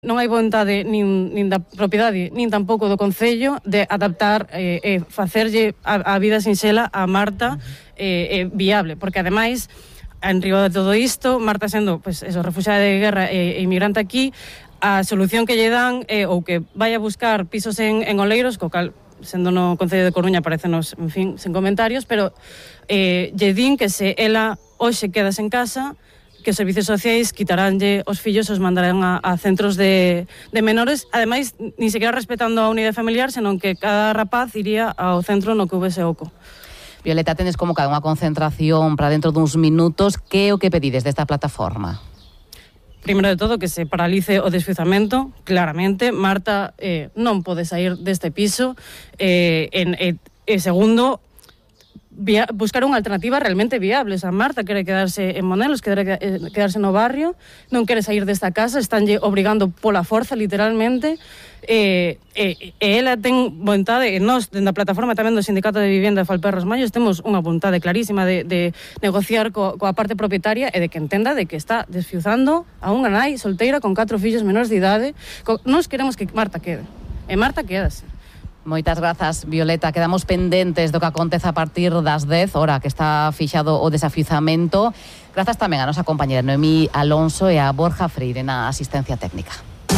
Non hai vontade nin da propiedade, nin tampouco do Concello de adaptar e facerlle a vida sinxela a Marta viable, porque ademais, enriba de todo isto, Marta sendo refuxiada de guerra e inmigrante aquí, a solución que lle dan é ou que vai a buscar pisos en Oleiros, co cal, sendo no Concello de Coruña, parecenos, en fin, sen comentarios, pero lle din que se ela hoxe quedas en casa, que os servicios sociais quitaránlle os fillos e os mandarán a centros de menores, ademais, nin sequera respetando a unidade familiar, senón que cada rapaz iría ao centro no que houvese oco. Violeta, tenes convocada unha concentración para dentro duns minutos. Que é o que pedides desta plataforma? Primeiro de todo, que se paralice o desfiuzamento, claramente. Marta non pode sair deste piso. E segundo, buscar unha alternativa realmente viable. A Marta quere quedarse en Monelos, quere quedarse no barrio, non quere sair desta casa, estánlle obrigando pola forza, literalmente, e ela ten vontade, e nós, dentro da plataforma tamén do Sindicato de Vivienda de Falperros Mallos, temos unha vontade clarísima de negociar coa parte propietaria e de que entenda de que está desfiuzando a unha nai solteira con 4 fillos menores de idade. Nós queremos que Marta quede, e Marta quedase. Moitas grazas, Violeta. Quedamos pendentes do que acontece a partir das 10, hora que está fixado o desafiuzamento. Grazas tamén a nosa compañera Noemí Alonso e a Borja Freire na asistencia técnica.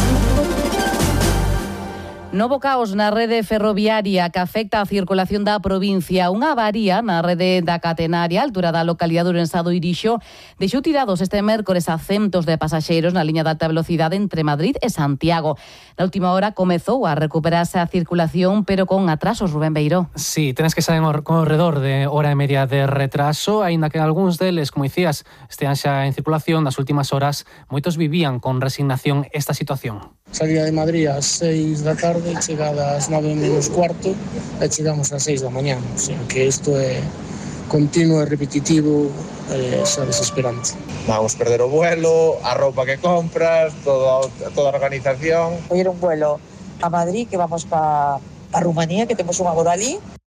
Novo caos na rede ferroviaria que afecta a circulación da provincia. Unha avaría na rede da catenaria, a altura da localidade de Ourensá do Irixo, deixou tirados este mércores a centos de pasaxeiros na liña de alta velocidade entre Madrid e Santiago. Na última hora comezou a recuperarse a circulación, pero con atrasos, Rubén Beiró. Sí, tenes que estar en corredor de hora e media de retraso, aínda que algúns deles, como dicías, estean xa en circulación nas últimas horas. Moitos vivían con resignación esta situación. Salida de Madrid ás 6 da tarde, chegada ás 9 menos cuarto e chegamos ás 6 da mañá. O sea, que isto é continuo e repetitivo, xa desesperante. Vamos perder o vuelo, a roupa que compras, toda a organización. Hoy era un vuelo a Madrid que vamos para Rumanía, que temos unha boda ali.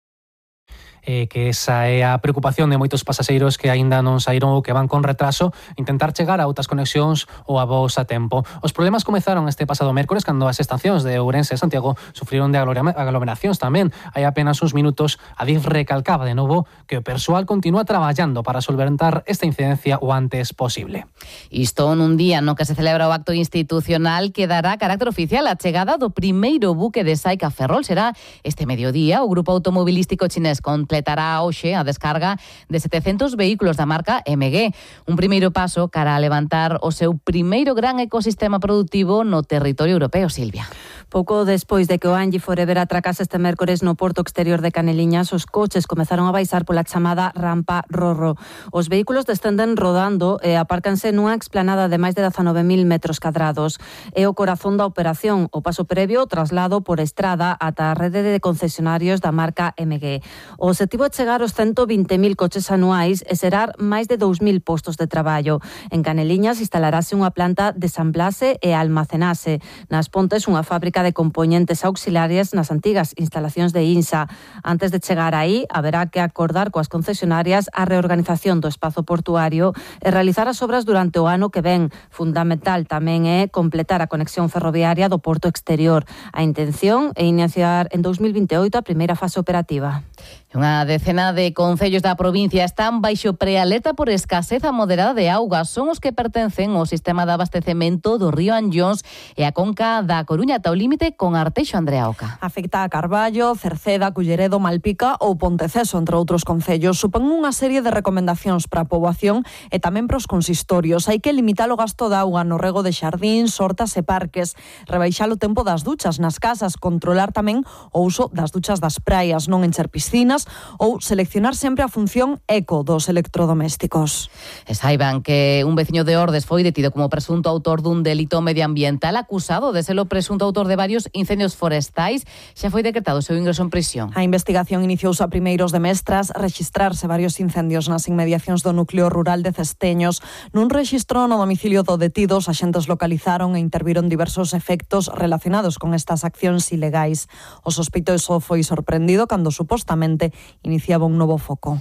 Que esa é a preocupación de moitos pasaxeiros que aínda non saíron ou que van con retraso, intentar chegar a outras conexións ou a voos a tempo. Os problemas comezaron este pasado mércores cando as estacións de Ourense e Santiago sufriron de aglomeracións tamén. Hai apenas uns minutos, Adif recalcaba de novo que o persoal continúa traballando para solventar esta incidencia o antes posible. Isto nun día no que se celebra o acto institucional que dará carácter oficial a chegada do primeiro buque de Saica Ferrol. Será este mediodía. O grupo automobilístico chinés completará hoxe a descarga de 700 vehículos da marca MG. Un primeiro paso cara a levantar o seu primeiro gran ecosistema productivo no territorio europeo, Silvia. Pouco despois de que o Angie Forever atracase este mércores no porto exterior de Caneliñas, os coches comezaron a baixar pola chamada rampa Rorro. Os vehículos descenden rodando e apárcanse nunha explanada de máis de 19.000 metros cadrados. É o corazón da operación, o paso previo o traslado por estrada ata a rede de concesionarios da marca MG. O obxectivo é chegar aos 120.000 coches anuais e xerar máis de 2.000 postos de traballo. En Caneliñas instalarase unha planta de ensamblase e almacenase. Nas Pontes, unha fábrica de componentes auxiliares nas antigas instalacións de INSA. Antes de chegar aí, haberá que acordar coas concesionarias a reorganización do espazo portuario e realizar as obras durante o ano que ven. Fundamental tamén é completar a conexión ferroviaria do porto exterior. A intención é iniciar en 2028 a primeira fase operativa. Unha decena de concellos da provincia están baixo prealerta por escaseza moderada de auga. Son os que pertencen ao sistema de abastecemento do río Anllóns e a conca da Coruña ata o límite con Arteixo. Andrea Oca. Afecta a Carballo, Cerceda, Culleredo, Malpica ou Ponteceso, entre outros concellos. Supón unha serie de recomendacións para a poboación e tamén para os consistorios. Hai que limitar o gasto de auga no rego de xardíns, hortas e parques, rebaixar o tempo das duchas nas casas, controlar tamén o uso das duchas das praias, non encher piscinas ou seleccionar sempre a función eco dos electrodomésticos. E saiban que un veciño de Ordes foi detido como presunto autor dun delito medioambiental, acusado de ser o presunto autor de varios incendios forestais. Xa foi decretado o seu ingreso en prisión. A investigación iniciouse a primeiros de mes tras rexistrarse varios incendios nas inmediacións do núcleo rural de Cesteños. Nun rexistro no domicilio do detido, os axentes localizaron e interviron diversos efectos relacionados con estas accións ilegais. O sospeitoso foi sorprendido cando supostamente iniciaba un novo foco.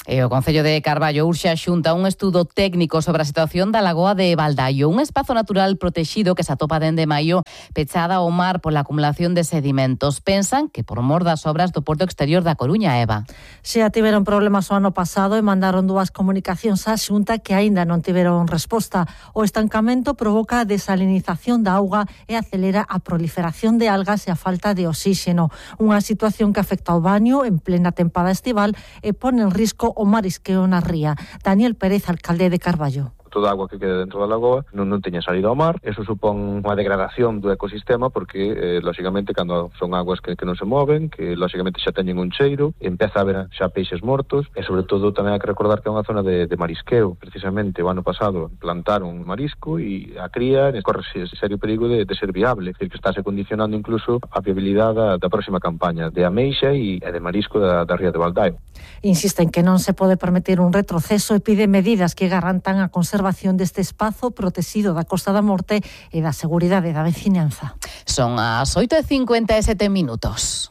E o Concello de Carballo urxe a Xunta un estudo técnico sobre a situación da lagoa de Baldaio, un espazo natural protexido que se atopa dende maio pechada ao mar pola acumulación de sedimentos. Pensan que por mor das obras do Porto Exterior da Coruña, Eva. Xa tiveron problemas o ano pasado e mandaron 2 comunicacións á Xunta que aínda non tiveron resposta. O estancamento provoca a desalinización da auga e acelera a proliferación de algas e a falta de oxíxeno. Unha situación que afecta ao baño en plena tempada estival e pone en risco o marisqueo na ría. Daniel Pérez, alcalde de Carballo. Toda a agua que quede dentro da lagoa non teña salido ao mar. Eso supón unha degradación do ecosistema porque, lóxicamente, cando son aguas que non se moven, que lóxicamente xa teñen un cheiro, empeza a haber xa peixes mortos e, sobre todo, tamén hai que recordar que é unha zona de marisqueo. Precisamente, o ano pasado plantaron marisco e a cría corre serio perigo de ser viable. É dicir, que estáse condicionando incluso a viabilidade da próxima campaña de ameixa e de marisco da ría de Baldaio. Insisten que non se pode permitir un retroceso e pide medidas que garantan a conservación deste espazo protegido da Costa da Morte e da seguridade da veciñanza. Son as 8:57 minutos.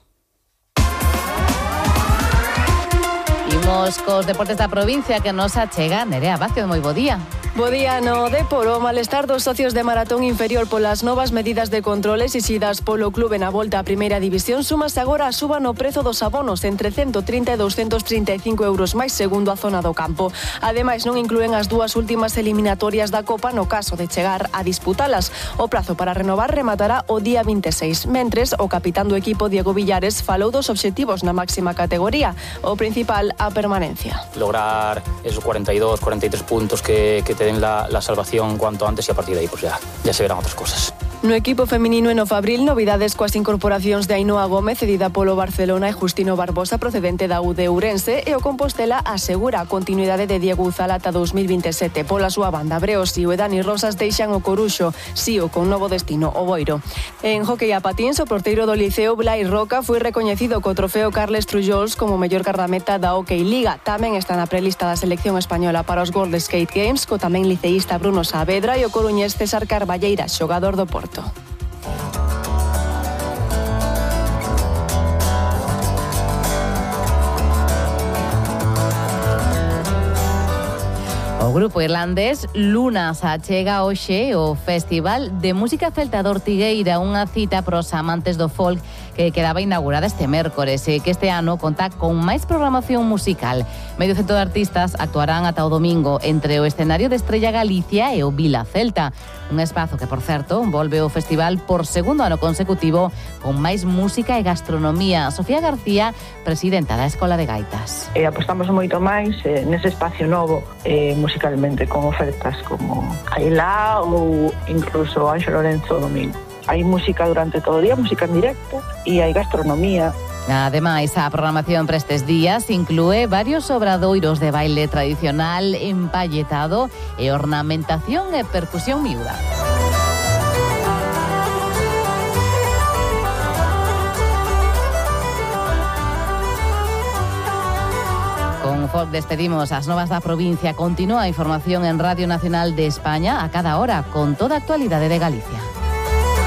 Imos cos deportes da provincia que nos achega Nerea Vázquez. Moi bo día. Bo día no Dépor. O malestar dos socios de Maratón Inferior polas novas medidas de control exixidas polo clube na volta á primeira división súmase agora a suba no prezo dos abonos entre 130 e 235 euros máis segundo a zona do campo. Ademais, non inclúen as 2 últimas eliminatorias da Copa no caso de chegar a disputalas. O prazo para renovar rematará o día 26. Mentres, o capitán do equipo Diego Villares falou dos obxectivos na máxima categoría. O principal, a permanencia. Lograr esos 42, 43 puntos que te den la salvación cuanto antes y a partir de ahí pues ya se verán otras cosas. No equipo feminino en o Fabril, novidades coas incorporacións de Ainhoa Gómez, cedida polo Barcelona, e Justino Barbosa, procedente da UD Ourense, e o Compostela asegura a continuidade de Diego Uzala ata 2027. Pola súa banda, Breo Sío e Dani Rosas deixan o Coruxo, Sío con novo destino, o Boiro. En hockey a patins, o porteiro do Liceo, Blai Roca, foi recoñecido co trofeo Carles Trullols como mellor gardameta da Hockey Liga. Tamén está na prelista da selección española para os World Skate Games, co tamén liceísta Bruno Saavedra e o coruñés César Carballeira, xogador do Porto. O grupo irlandés Lunas achega hoxe o Festival de Música Celta de Ortigueira, unha cita para os amantes do folk que quedaba inaugurada este mércores e que este ano conta con máis programación musical. Medio cento de artistas actuarán ata o domingo entre o escenario de Estrella Galicia e o Vila Celta, un espazo que, por certo, volve o festival por segundo ano consecutivo con máis música e gastronomía. Sofía García, presidenta da Escola de Gaitas. Apostamos moito máis nese espacio novo musicalmente, con ofertas como Ailá ou incluso Anxo Lorenzo domingo. Hai música durante todo o día, música en directo, e hai gastronomía. Ademais, a programación para estes días inclúe varios obradoiros de baile tradicional, empalletado e ornamentación e percusión miúda. Con folk despedimos as novas da provincia. Continúa a información en Radio Nacional de España a cada hora con toda a actualidade de Galicia.